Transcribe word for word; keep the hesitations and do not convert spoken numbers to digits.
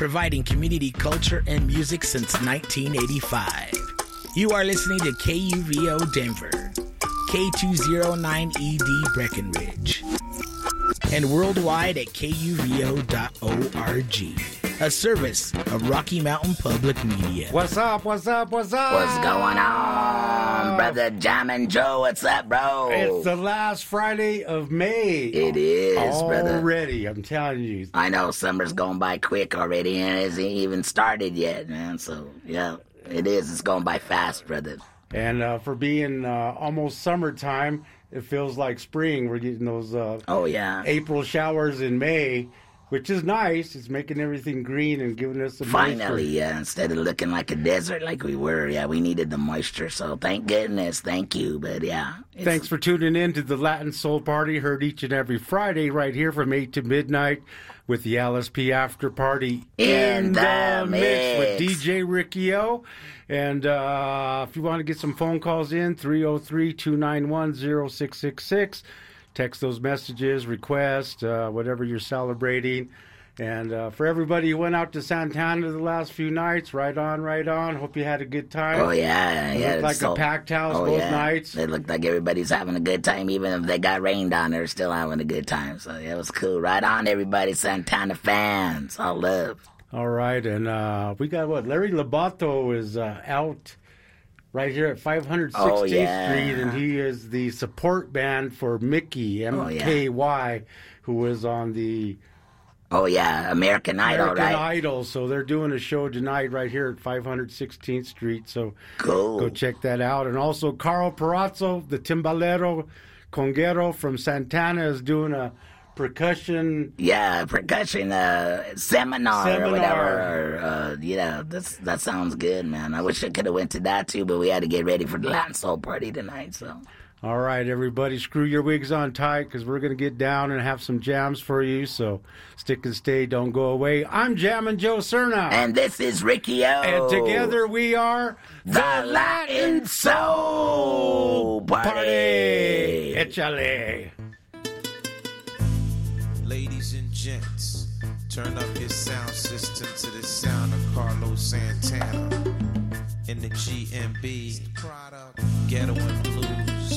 providing community culture and music since nineteen eighty-five. You are listening to K U V O Denver, K two oh nine E D Breckenridge, and worldwide at K U V O dot org, a service of Rocky Mountain Public Media. What's up, what's up, what's up? What's going on, brother Jammin' Joe? What's up, bro? It's the last Friday of May. It is, already, brother. Already, I'm telling you. I know, summer's going by quick already, and it hasn't even started yet, man. So, yeah, it is. It's going by fast, brother. And uh, for being uh, almost summertime, it feels like spring. We're getting those uh, oh yeah April showers in May, which is nice. It's making everything green and giving us some Finally, moisture. yeah, instead of looking like a desert like we were, yeah, we needed the moisture. So thank goodness, thank you. But yeah. Thanks for tuning in to the Latin Soul Party, heard each and every Friday right here from eight to midnight with the L S P After Party in, in the, the mix. mix with D J Ricky O. And uh, if you want to get some phone calls in, three oh three, two nine one, oh six six six. Text those messages, request, uh, whatever you're celebrating. And uh, for everybody who went out to Santana the last few nights, right on, right on. Hope you had a good time. Oh, yeah. It yeah looked like so, a packed house oh, both yeah. nights. It looked like everybody's having a good time. Even if they got rained on, they're still having a good time. So yeah, it was cool. Right on, everybody. Santana fans. All love. All right. And uh, we got what? Larry Labato is uh, out right here at five hundred sixteenth oh, yeah. Street, and he is the support band for Mickey, M K Y, oh, yeah. who was on the... Oh, yeah, American Idol, American right? Idol. So they're doing a show tonight right here at five hundred sixteenth Street. So cool. Go check that out. And also Carl Perazzo, the timbalero conguero from Santana, is doing a percussion... Yeah, percussion uh, seminar, seminar or whatever. Or, uh, you know, that's, that sounds good, man. I wish I could have went to that, too, but we had to get ready for the Latin Soul Party tonight, so... All right, everybody, screw your wigs on tight because we're going to get down and have some jams for you. So stick and stay, don't go away. I'm Jammin' Joe Cerna. And this is Ricky O. And together we are the, the Latin Soul Party. Party. Échale. Ladies and gents, turn up your sound system to the sound of Carlos Santana in the G M B Ghetto and Blues.